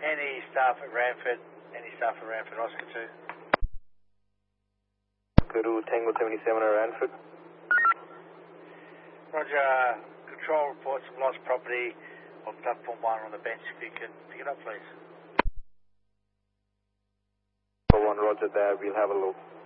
Any staff at Ranford, Oscar 2. Guru Tango 77 at Ranford. Roger, control reports some lost property on platform 1 on the bench, if you can pick it up please. 1, roger that, we'll have a look.